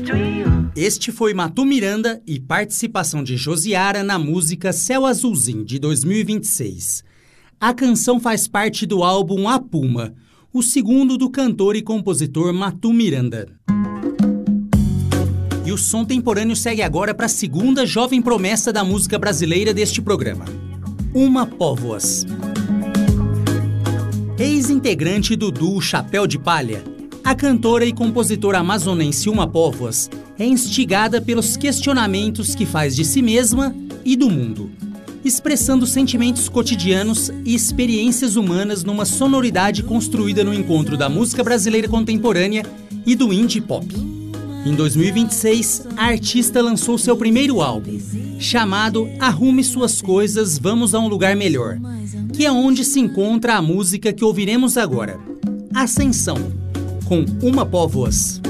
Este foi Matu Miranda e participação de Josiara na música Céu Azulzinho, de 2026. A canção faz parte do álbum A Puma, o segundo do cantor e compositor Matu Miranda. E o Som Temporâneo segue agora para a segunda jovem promessa da música brasileira deste programa, Uma Póvoas. Ex-integrante do duo Chapéu de Palha, a cantora e compositora amazonense Uma Póvoas é instigada pelos questionamentos que faz de si mesma e do mundo, expressando sentimentos cotidianos e experiências humanas numa sonoridade construída no encontro da música brasileira contemporânea e do indie pop. Em 2026, a artista lançou seu primeiro álbum, chamado Arrume Suas Coisas, Vamos a um Lugar Melhor, que é onde se encontra a música que ouviremos agora, Ascensão, com Uma Póvoas.